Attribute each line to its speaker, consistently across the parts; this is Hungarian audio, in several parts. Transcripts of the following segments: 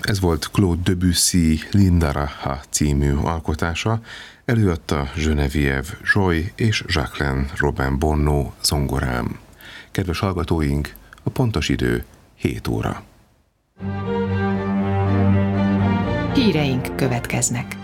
Speaker 1: Ez volt Claude Debussy Lindaraha című alkotása, előadta Geneviève Joy és Jacqueline Robin Bonneau zongorán. Kedves hallgatóink, a pontos idő 7 óra.
Speaker 2: Híreink következnek.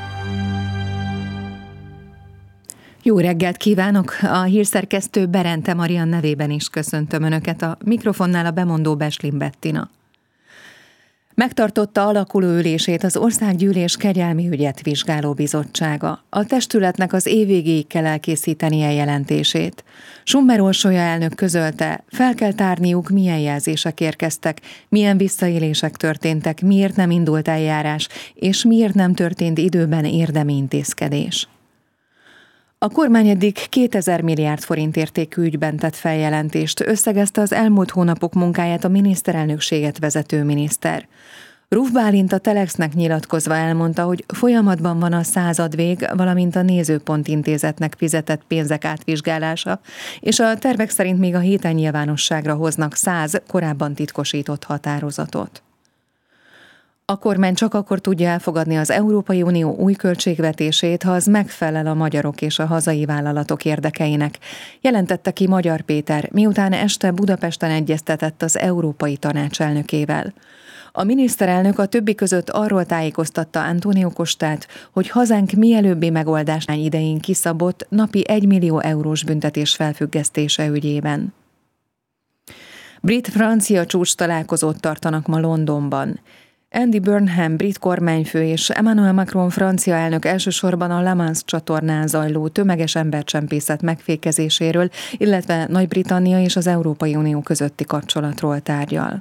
Speaker 3: Jó reggelt kívánok! A hírszerkesztő Berente Marian nevében is köszöntöm Önöket, a mikrofonnál a bemondó Beslin Bettina. Megtartotta alakuló ülését az Országgyűlés Kegyelmi ügyet vizsgáló bizottsága. A testületnek az év végéig kell elkészítenie jelentését. Summer Orsolya elnök közölte, fel kell tárniuk, milyen jelzések érkeztek, milyen visszaélések történtek, miért nem indult eljárás, és miért nem történt időben érdemi intézkedés. A kormány eddig 2000 milliárd forint értékű ügyben tett feljelentést, összegezte az elmúlt hónapok munkáját a miniszterelnökséget vezető miniszter. Ruf Bálint a Telexnek nyilatkozva elmondta, hogy folyamatban van a századvég, valamint a Nézőpont Intézetnek fizetett pénzek átvizsgálása, és a tervek szerint még a héten nyilvánosságra hoznak 100 korábban titkosított határozatot. A kormány csak akkor tudja elfogadni az Európai Unió új költségvetését, ha az megfelel a magyarok és a hazai vállalatok érdekeinek, jelentette ki Magyar Péter, miután este Budapesten egyeztetett az Európai Tanács elnökével. A miniszterelnök a többi között arról tájékoztatta António Costát, hogy hazánk mielőbbi megoldás idején kiszabott napi 1 millió eurós büntetés felfüggesztése ügyében. Brit-francia csúcs találkozót tartanak ma Londonban. Andy Burnham brit kormányfő és Emmanuel Macron francia elnök elsősorban a La Manche csatornán zajló tömeges embercsempészet megfékezéséről, illetve Nagy-Britannia és az Európai Unió közötti kapcsolatról tárgyal.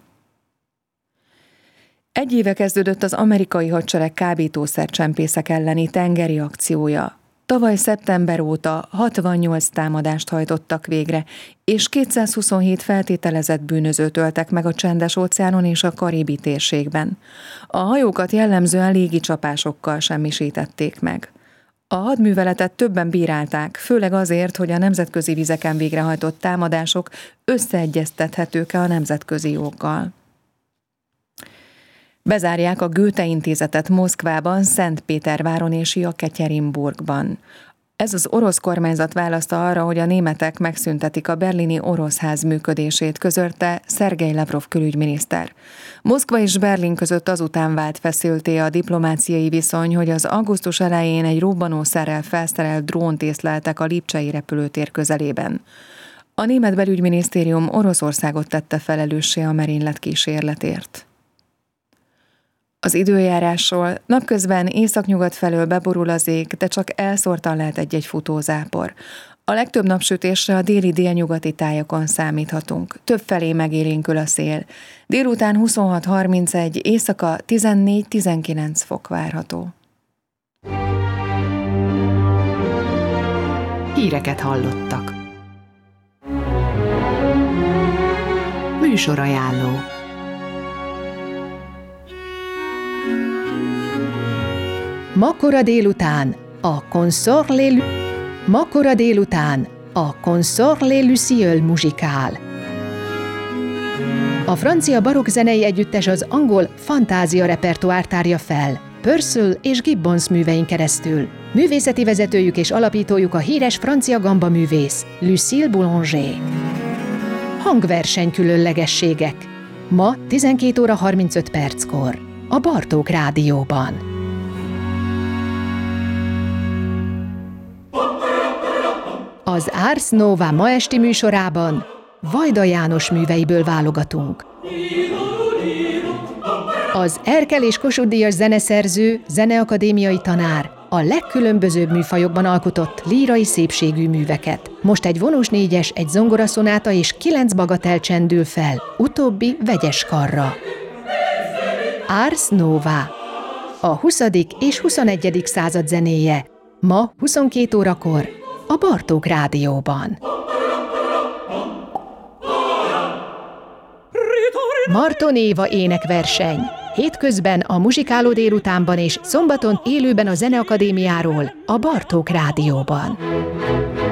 Speaker 3: 1 éve kezdődött az amerikai hadsereg kábítószercsempészek elleni tengeri akciója. Tavaly szeptember óta 68 támadást hajtottak végre, és 227 feltételezett bűnözőt öltek meg a Csendes-óceánon és a Karibi térségben. A hajókat jellemzően légicsapásokkal semmisítették meg. A hadműveletet többen bírálták, főleg azért, hogy a nemzetközi vizeken végrehajtott támadások összeegyeztethetők-e a nemzetközi joggal. Bezárják a Goethe intézetet Moszkvában, Szentpéterváron és Jekaterinburgban. Ez az orosz kormányzat választa arra, hogy a németek megszüntetik a berlini oroszház működését, közölte Szergej Lavrov külügyminiszter. Moszkva és Berlin között azután vált feszültté a diplomáciai viszony, hogy az augusztus elején egy robbanószerrel felszerelt drónt észleltek a lipcsei repülőtér közelében. A német belügyminisztérium Oroszországot tette felelőssé a merénylet kísérletért. Az időjárásról: napközben északnyugat felől beborul az ég, de csak elszórtan lehet egy-egy futózápor. A legtöbb napsütésre a déli-délnyugati tájakon számíthatunk. Többfelé megélénkül a szél. Délután 26-31, éjszaka 14-19 fok várható.
Speaker 2: Híreket hallottak. Műsorajánló. Ma kora délután a Consort les Lucioles Musicales. A francia barokk zenei együttes az angol fantázia repertoár tárja fel, Purcell és Gibbons művein keresztül. Művészeti vezetőjük és alapítójuk a híres francia gamba művész, Lucille Boulanger. Hangverseny különlegességek. Ma 12 óra 35 perckor a Bartók Rádióban. Az Ars Nova ma esti műsorában Vajda János műveiből válogatunk. Az Erkel és Kossuth díjas zeneszerző, zeneakadémiai tanár a legkülönbözőbb műfajokban alkotott lírai szépségű műveket. Most egy vonós négyes, egy zongoraszonáta és 9 bagatel csendül fel, utóbbi vegyes karra. Ars Nova, a 20. és 21. század zenéje, ma 22 órakor a Bartók Rádióban. Marton Éva énekverseny. Hétközben a Muzsikáló délutánban és szombaton élőben a Zeneakadémiáról a Bartók Rádióban.